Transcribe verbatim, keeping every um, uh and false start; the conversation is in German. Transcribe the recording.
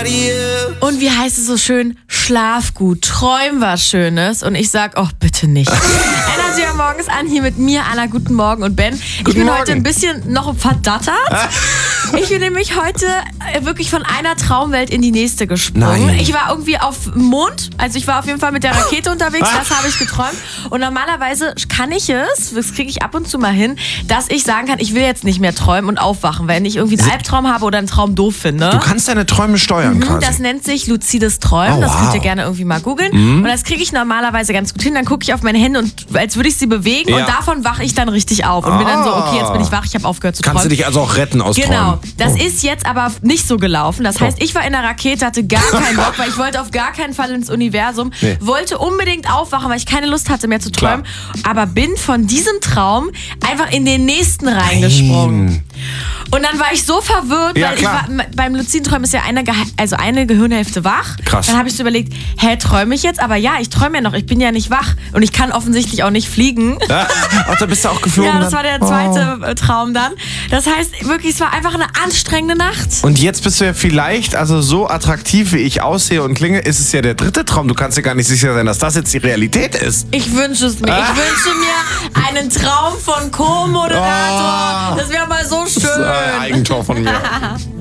somebody else. Und wie heißt es so schön? Schlaf gut, träum was Schönes. Und ich sag, oh, bitte nicht. Energy am Morgens an, hier mit mir, Anna, guten Morgen. Und Ben, ich Guten bin Morgen. heute ein bisschen noch verdattert. Ich bin nämlich heute wirklich von einer Traumwelt in die nächste gesprungen. Nein. Ich war irgendwie auf dem Mond, also ich war auf jeden Fall mit der Rakete unterwegs, das habe ich geträumt. Und normalerweise kann ich es, das kriege ich ab und zu mal hin, dass ich sagen kann, ich will jetzt nicht mehr träumen und aufwachen, wenn ich irgendwie einen Albtraum habe oder einen Traum doof finde. Du kannst deine Träume steuern quasi. Das nennt sich luzides Träumen. Oh, Das könnt ihr wow. gerne irgendwie mal googeln. Mhm. Und das kriege ich normalerweise ganz gut hin. Dann gucke ich auf meine Hände und als würde ich sie bewegen Ja. und davon wache ich dann richtig auf und bin dann so, okay, jetzt bin ich wach, ich habe aufgehört zu träumen. Kannst du dich also auch retten aus Genau, Träumen? das Oh. ist jetzt aber nicht so gelaufen. Das heißt, ich war in der Rakete, hatte gar keinen Bock, weil ich wollte auf gar keinen Fall ins Universum. Nee. Wollte unbedingt aufwachen, weil ich keine Lust hatte mehr zu träumen. Aber bin von diesem Traum einfach in den nächsten reingesprungen. Nein. Und dann war ich so verwirrt, Ja, weil klar. ich war, beim luziden Träumen ist ja eine, Gehe- also eine Gehirnhälfte wach. Krass. Dann habe ich so überlegt, hä, träume ich jetzt? Aber ja, ich träume ja noch, ich bin ja nicht wach. Und ich kann offensichtlich auch nicht fliegen. Ach, da bist du auch geflogen. Ja, das dann? war der zweite äh, Traum dann. Das heißt, wirklich, es war einfach eine anstrengende Nacht. Und jetzt bist du ja vielleicht, also so attraktiv wie ich aussehe und klinge, ist es ja der dritte Traum. Du kannst dir gar nicht sicher sein, dass das jetzt die Realität ist. Ich wünsche es mir. Ich wünsche mir einen Traum von Co-Moderator. Oh. Das wäre mal so Das ist schön. ein Eigentor von mir.